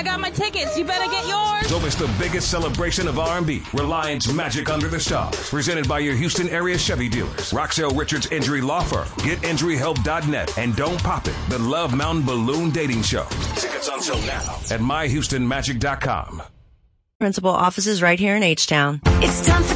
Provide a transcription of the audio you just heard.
I got my tickets. You better get yours. Don't miss the biggest celebration of R&B, Reliance Magic Under the Stars, presented by your Houston area Chevy dealers, Roxelle Richards Injury Law Firm, GetInjuryHelp.net, and Don't Pop It, the Love Mountain Balloon Dating Show. Tickets on sale now at MyHoustonMagic.com. Principal offices right here in H-Town. It's time for